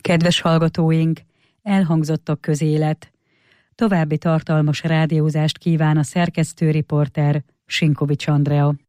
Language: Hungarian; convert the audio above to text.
Kedves hallgatóink, elhangzottak közélet. További tartalmas rádiózást kíván a szerkesztő riporter, Sinkovics Andrea.